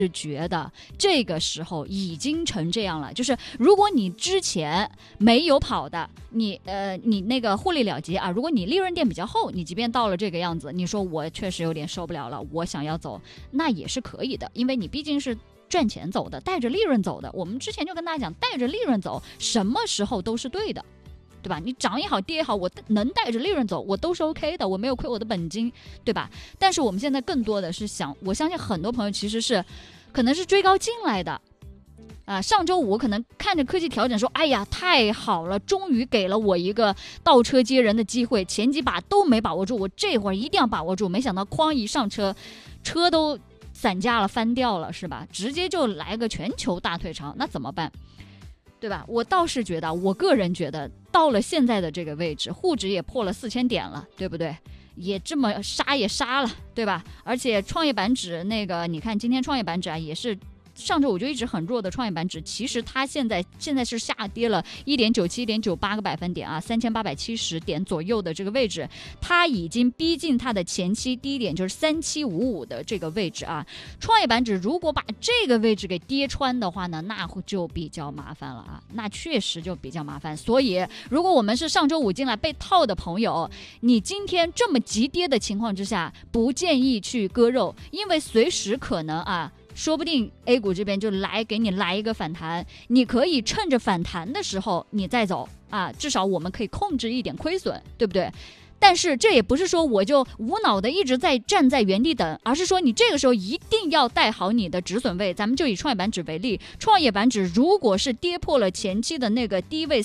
是觉得这个时候已经成这样了，就是如果你之前没有跑的，你那个获利了结啊，如果你利润垫比较厚，你即便到了这个样子，你说我确实有点受不了了，我想要走，那也是可以的，因为你毕竟是赚钱走的，带着利润走的。我们之前就跟大家讲，带着利润走，什么时候都是对的。对吧？你涨也好跌也好，我能带着利润走，我都是 OK 的，我没有亏我的本金，对吧？但是我们现在更多的是我相信很多朋友其实是可能是追高进来的上周五可能看着科技调整说，哎呀太好了，终于给了我一个倒车接人的机会，前几把都没把握住，我这会儿一定要把握住，没想到哐一上车都散架了，翻掉了，是吧？直接就来个全球大退潮，那怎么办？对吧？我倒是觉得，我个人觉得到了现在的这个位置，沪指也破了4000点了，对不对？也这么杀也杀了，对吧？而且创业板指那个，你看今天创业板指啊，也是上周我就一直很弱的创业板指，其实它现在是下跌了 1.97、1.98 个百分点啊，3870点左右的这个位置，它已经逼近它的前期低点，就是3755的这个位置啊。创业板指如果把这个位置给跌穿的话呢，那就比较麻烦了啊，那确实就比较麻烦。所以如果我们是上周五进来被套的朋友，你今天这么急跌的情况之下，不建议去割肉，因为随时可能说不定 A 股这边就给你来一个反弹，你可以趁着反弹的时候你再走至少我们可以控制一点亏损，对不对？但是这也不是说我就无脑的一直在站在原地等，而是说你这个时候一定要带好你的止损位。咱们就以创业板指为例，创业板指如果是跌破了前期的那个低位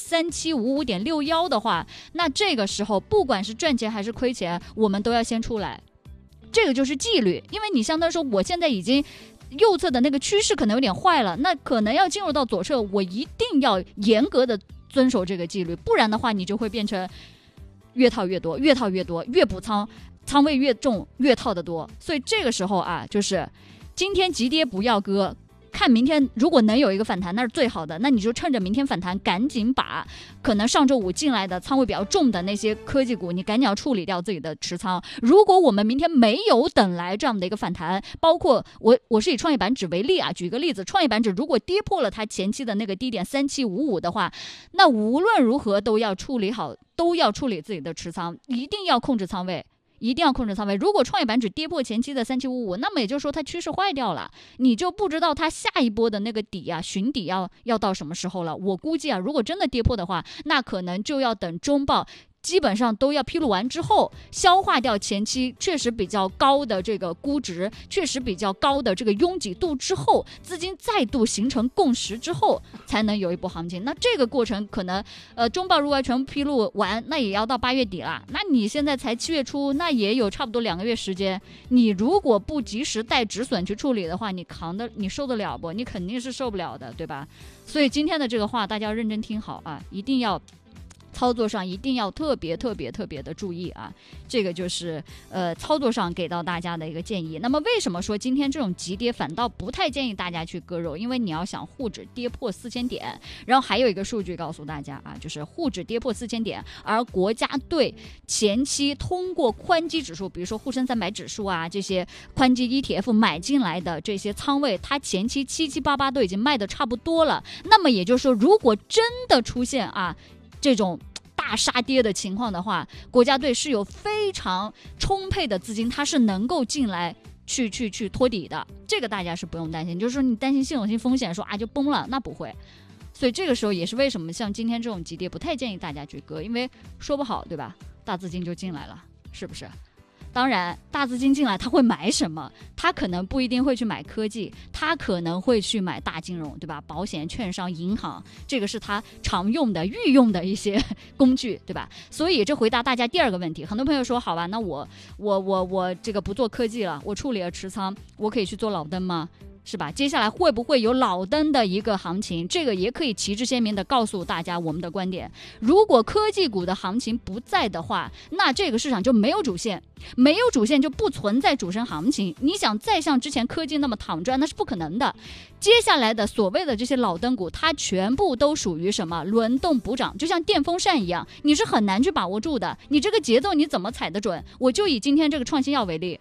3755.61的话，那这个时候不管是赚钱还是亏钱，我们都要先出来，这个就是纪律。因为你相当于说我现在已经右侧的那个趋势可能有点坏了，那可能要进入到左侧，我一定要严格的遵守这个纪律，不然的话你就会变成越套越多，越套越多，越补仓位越重，越套的多。所以这个时候就是今天急跌不要割，看明天如果能有一个反弹那是最好的，那你就趁着明天反弹赶紧把可能上周五进来的仓位比较重的那些科技股你赶紧要处理掉自己的持仓。如果我们明天没有等来这样的一个反弹，包括我是以创业板指为例举个例子，创业板指如果跌破了它前期的那个低点3755的话，那无论如何都要处理自己的持仓，一定要控制仓位。如果创业板指跌破前期的3755，那么也就是说它趋势坏掉了，你就不知道它下一波的那个底寻底要到什么时候了。我估计如果真的跌破的话，那可能就要等中报基本上都要披露完之后，消化掉前期确实比较高的这个估值，确实比较高的这个拥挤度之后，资金再度形成共识之后，才能有一波行情。那这个过程可能中报如果全部披露完，那也要到8月底了，那你现在才7月初，那也有差不多2个月时间，你如果不及时带止损去处理的话，你受得了不？你肯定是受不了的，对吧？所以今天的这个话大家要认真听好一定要操作上一定要特别的注意这个就是操作上给到大家的一个建议。那么为什么说今天这种急跌反倒不太建议大家去割肉？因为你要想沪指跌破4000点，然后还有一个数据告诉大家就是沪指跌破4000点，而国家队前期通过宽基指数，比如说沪深300指数这些宽基 ETF 买进来的这些仓位，它前期7788都已经卖的差不多了。那么也就是说，如果真的出现这种大杀跌的情况的话，国家队是有非常充沛的资金，它是能够进来去托底的，这个大家是不用担心。就是说你担心系统性风险说就崩了，那不会。所以这个时候也是为什么像今天这种急跌不太建议大家去割，因为说不好对吧，大资金就进来了，是不是？当然大资金进来他会买什么？他可能不一定会去买科技，他可能会去买大金融，对吧？保险、券商、银行，这个是他常用的御用的一些工具，对吧？所以这回答大家第二个问题。很多朋友说好吧，那我这个不做科技了，我处理了持仓，我可以去做老登吗？是吧？接下来会不会有老登的一个行情？这个也可以旗帜鲜明的告诉大家我们的观点。如果科技股的行情不在的话，那这个市场就没有主线，没有主线就不存在主升行情。你想再像之前科技那么躺赚，那是不可能的。接下来的所谓的这些老登股，它全部都属于什么？轮动补涨，就像电风扇一样，你是很难去把握住的。你这个节奏你怎么踩得准？我就以今天这个创新药为例。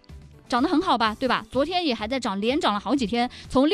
涨得很好吧，对吧？昨天也还在涨，连涨了好几天，从